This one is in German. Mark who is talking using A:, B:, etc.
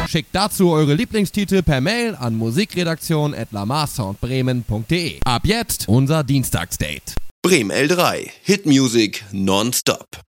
A: Schickt dazu eure Lieblingstitel per Mail an musikredaktion@lamarsoundbremen.de. Ab jetzt unser Dienstagsdate.
B: Bremen L3. Hitmusik nonstop.